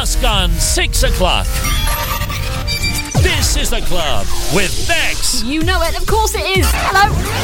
just gone 6 o'clock. This is The Club with Bex. You know it, of course it is. Hello.